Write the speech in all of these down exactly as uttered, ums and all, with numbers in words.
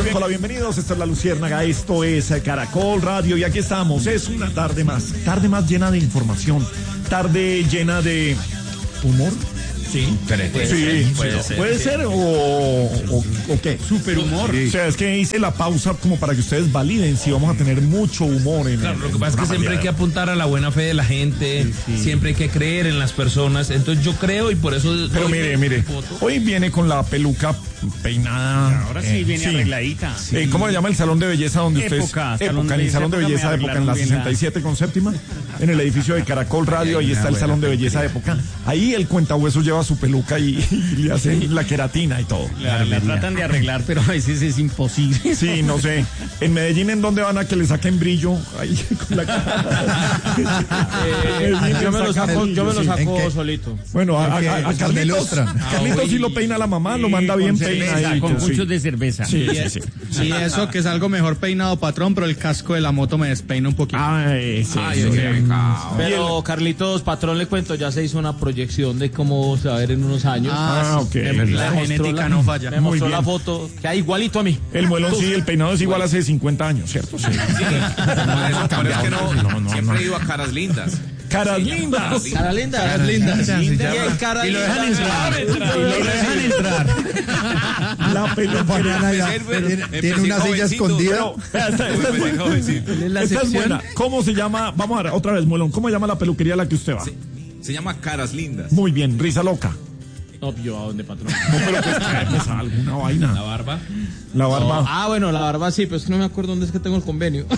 bien, hola, bienvenidos. Esta es La Luciérnaga, esto es Caracol Radio y aquí estamos. Es una tarde más, tarde más llena de información, tarde llena de humor. Sí, puede sí, ser, puede, ser, puede sí. ser o, o, o qué. Super humor. Sí. O sea, es que hice la pausa como para que ustedes validen si vamos a tener mucho humor en. Claro, lo que pasa es que siempre hay que apuntar a la buena fe de la gente, sí, sí. siempre hay que creer en las personas. Entonces yo creo y por eso. Pero mire, mire, hoy viene con la peluca peinada. Ahora sí eh, viene sí. arregladita. Sí. Eh, ¿Cómo le llama el salón de belleza donde ustedes? Época. Época, en el salón de belleza de época, en la sesenta y siete con séptima, en el edificio de Caracol Radio, ahí está el salón de belleza de época. Ahí el cuentahuesos lleva su peluca y, y le hacen la queratina y todo. La, la tratan de arreglar, pero a veces es imposible. Sí, no sé. En Medellín, ¿en dónde van a que le saquen brillo? Ahí con la cara. eh, yo me lo saco, yo me lo saco sí, solito. Bueno, a, a, a, a Carlitos, Carlitos ah, sí lo peina la mamá, sí, lo manda bien peinado. Con muchos sí. de cerveza. Sí, sí, sí. Sí, eso que es algo mejor peinado, patrón, pero el casco de la moto me despeina un poquito. Ay, sí, Ay, sí, sí. Pero Carlitos, patrón, le cuento, ya se hizo una proyección de cómo se va a ver en unos años. Ah, ok. La, la genética la, no falla. Me mostró la foto, que hay igualito a mí. El muelón sí, el peinado es igual hace cincuenta años, ¿cierto? Sí. sí. No, pero es que no, no, no siempre no. he ido a Caras Lindas. Caras lindas. Caras lindas. Caras lindas. Y, y lo dejan entrar. Y lo dejan entrar. La peluquería tiene, tiene una silla escondida. Esta, esta, es buena. Esta es buena. ¿Cómo se llama? Vamos a ver, otra vez, Muelón. ¿Cómo se llama la peluquería a la que usted va? Se, se llama Caras Lindas. Muy bien, risa loca. No, yo a dónde, patrón. No, pero pues, pues alguna vaina. La barba. La barba. No. Ah, bueno, la barba sí, pero es que no me acuerdo dónde es que tengo el convenio.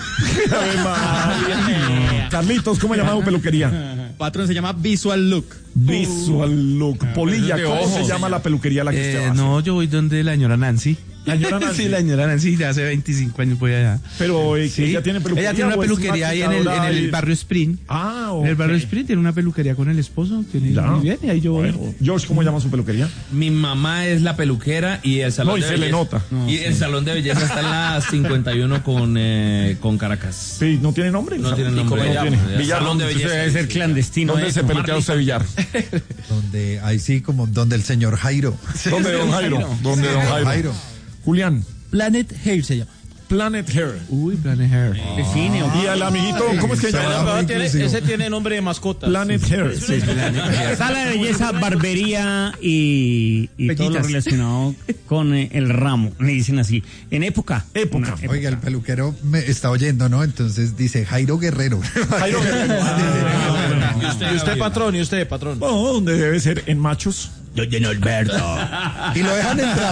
Carlitos, ¿cómo se llama tu peluquería? Patrón, se llama Visual Look. Visual Look. Uh, Polilla, ¿cómo ojos, se llama sí. la peluquería a la que eh, usted va? No, yo voy donde la señora Nancy. La señora Nancy. Sí, la señora Nancy, ya hace veinticinco años voy allá. Pero eh, sí. ella tiene peluquería. Ella tiene una peluquería ahí en el, en el barrio Spring. Ah, ok. En el barrio Spring tiene una peluquería con el esposo. Tiene muy bien, y ahí yo voy. Bueno. George, ¿cómo llama su peluquería? Mi mamá es la peluquera y el salón no, y de se belleza. le nota. No, y sí. el salón de belleza está en la cincuenta y uno con, eh, con Caracas. Sí, ¿no tiene nombre? No tiene nombre. No tiene. Villar, salón de belleza. Debe ser clandestino. ¿Dónde se peluquea usted, Villar? Donde, ahí sí, como donde el señor Jairo. ¿Dónde don Jairo? ¿Dónde don Jairo? Jairo? Julián. Planet Hair se llama. Planet Hair. Uy, Planet Hair. Oh. Define. Y al amiguito, ¿cómo es que se llama? Tiene, ese tiene nombre de mascota. Planet sí. Hair. Sí. Sala de belleza, barbería y, y todo lo relacionado con eh, el ramo. Le dicen así. En época. Época. época. Oiga, el peluquero me está oyendo, ¿no? Entonces dice Jairo Guerrero. Jairo Guerrero. Ah, ¿Y usted, ¿Y usted patrón? ¿Y usted, patrón? No, donde debe ser en Machos. Doña Norberto. Y lo dejan entrar.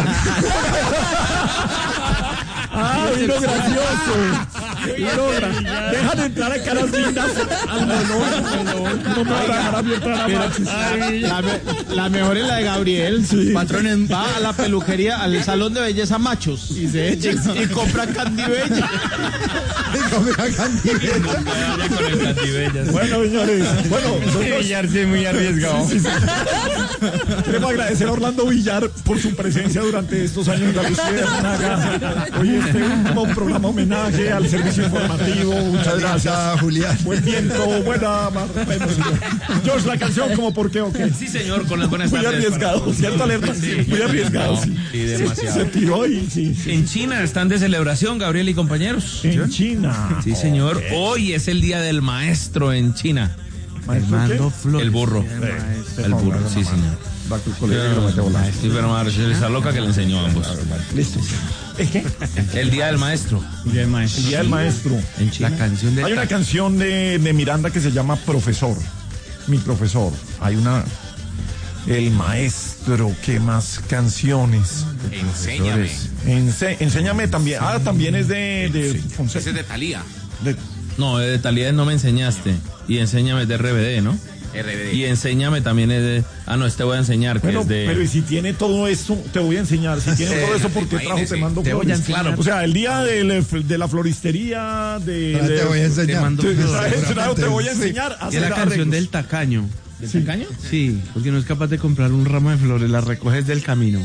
¡Ah, vino gracioso! Vino gra... Dejan entrar a Caras Lindas al melón. No me van a dejar abierta la la, la mejor es la de Gabriel. Sí. Patrón, va a la peluquería, al salón de belleza Machos. Y se echa y, y compra Candibella. Y compra Candibella. Bueno, señores. Bueno, nosotros... Villar sí, muy arriesgado. Sí, sí, sí. Queremos agradecer a Orlando Villar por su presencia durante estos años en La Luciérnaga. Oye, este último programa homenaje al servicio informativo. Muchas gracias, Julián. Buen viento, buena. Bueno, George, la canción, ¿como por qué o qué? Sí, señor, con las buenas muy tardes. Muy arriesgado, ¿cierto, Alerta? Sí, muy arriesgado. No, sí, sí, demasiado. Se tiró y sí, sí. En China están de celebración, Gabriel y compañeros. En China. Sí, señor. Okay. Hoy es el día del maestro en China. ¿Maestro qué? El burro. El, el burro, sí, señor. Va al colegio y lo mete a volar. Sí, pero Marcelo, esa loca que le enseñó a ambos. Listo. ¿Es qué? El día del maestro. El día del maestro. El día del maestro. En China. La canción de Hay una canción de, de Miranda que se llama Profesor. Mi profesor. Hay una. El maestro. ¿Qué más canciones? Enséñame. Ense, enséñame también. Ah, también es de. de sí. Fonseca. Ese es de Thalía. De, no, de Thalía no me enseñaste. Y enséñame de R B D, ¿no? R B D. Y enséñame también es de... Ah, no, te voy a enseñar que bueno, es de... Pero y si tiene todo eso, te voy a enseñar. Si tiene todo eso, ¿por qué trajo Te Mando te Flores? Voy a claro. O sea, el día de, de la floristería, de... Te de, voy a enseñar. Te, te, te voy a enseñar a hacer la canción arreglos. Del tacaño. ¿Del ¿Sí? tacaño? Sí, porque no es capaz de comprar un ramo de flores, las recoges del camino.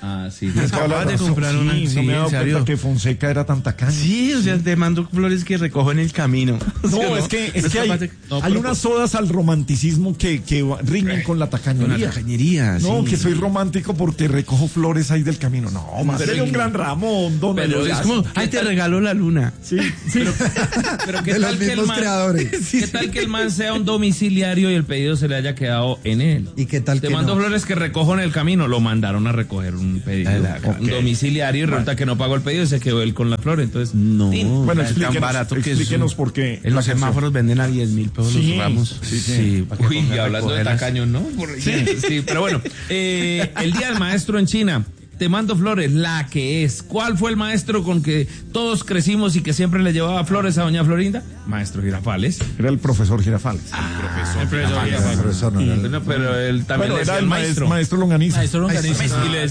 Ah, sí. Es que habla de razón, comprar una- sí, sí, no me he dado en serio. cuenta que Fonseca era tan tacaño. Sí, o sea, te mando flores que recojo en el camino. No, ¿Sí o es que, es No que hay, capaz de- no, hay pero- unas odas al romanticismo que, que riñen con la Con tacañería. la tacañería, No, sí. que soy romántico porque recojo flores ahí del camino. No, más Pero sería y- un gran ramo, don pero Eloy. Es como, ay, te regaló la luna. Sí, sí. Pero ¿qué De tal los que el mismos man, creadores. ¿qué tal que el man sea un domiciliario y el pedido se le haya quedado en él? ¿Y qué tal Te que mando no? flores que recojo en el camino, lo mandaron a recoger un pedido, Ah, un domiciliario y resulta que no pagó el pedido y se quedó él con las flores, entonces No. tin. Bueno, es tan explíquenos, barato que explíquenos eso- por qué. En los la semáforos venden a diez mil pesos Sí, los ramos. sí, sí. para que Uy, ponga y a hablando de recogerlas. tacaños, ¿no? Sí, sí, pero bueno, eh, el día del maestro en China. Te mando flores, la que es. ¿Cuál fue el maestro con que todos crecimos y que siempre le llevaba flores a doña Florinda? Maestro Girafales. Era el profesor Girafales. El profesor Pero eso no era el- Bueno, pero él también Bueno, le era decía el maestro, maestro Longaniza. Maestro Longaniza. Maestro Y le